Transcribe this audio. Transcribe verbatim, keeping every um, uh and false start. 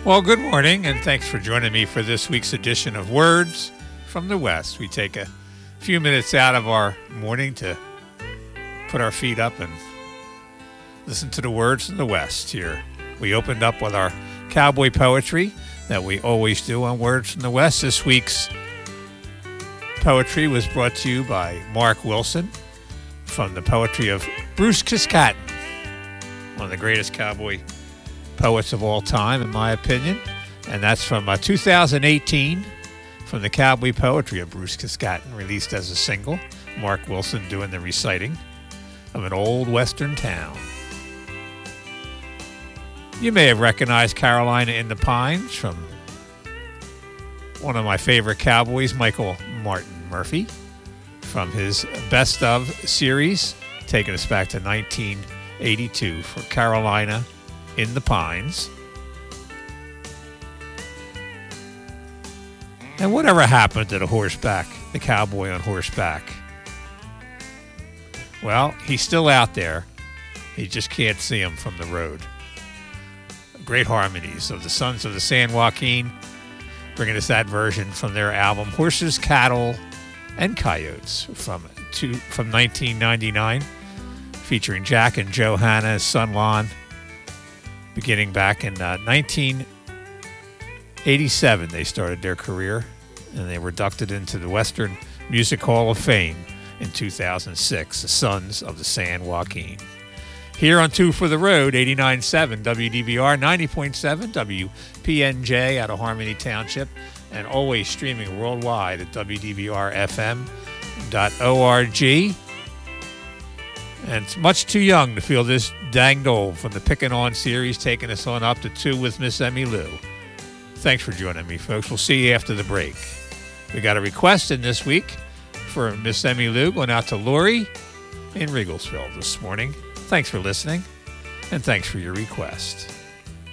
Well, good morning, and thanks for joining me for this week's edition of Words from the West. We take a few minutes out of our morning to put our feet up and listen to the words from the West here. We opened up with our cowboy poetry that we always do on Words from the West. This week's poetry was brought to you by Mark Wilson from the poetry of Bruce Kiskatten, one of the greatest cowboy poets of all time, in my opinion. And that's from uh, two thousand eighteen, from the Cowboy Poetry of Bruce Kiskatten, released as a single. Mark Wilson doing the reciting of an old western town. You may have recognized Carolina in the Pines from one of my favorite cowboys, Michael Martin Murphey, from his Best Of series, taking us back to nineteen eighty-two for Carolina in the Pines. And whatever happened to the horseback, the cowboy on horseback? Well, he's still out there. You just can't see him from the road. Great harmonies of the Sons of the San Joaquin, bringing us that version from their album Horses, Cattle, and Coyotes from two, from nineteen ninety-nine, featuring Jack and Johanna's son Lon, beginning back in uh, nineteen eighty-seven. They started their career, and they were inducted into the Western Music Hall of Fame in two thousand six, the Sons of the San Joaquin. Here on Two for the Road, eighty-nine point seven W D V R, ninety point seven W P N J out of Harmony Township, and always streaming worldwide at W D V R F M dot org. And it's much too young to feel this danged old from the Pickin' On series, taking us on up to two with Miss Emmylou. Thanks for joining me, folks. We'll see you after the break. We got a request in this week for Miss Emmylou, going out to Lori in Riegelsville this morning. Thanks for listening, and thanks for your request.